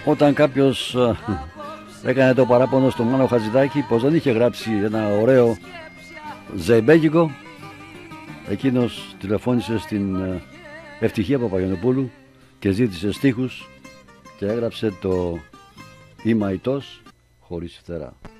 Όταν κάποιος έκανε το παράπονο στον Μάνο Χατζηδάκη πως δεν είχε γράψει ένα ωραίο ζεϊμπέκικο, εκείνος τηλεφώνησε στην Ευτυχία Παπαγιαννοπούλου και ζήτησε στίχους και έγραψε το «Είμαι αητός χωρίς φτερά».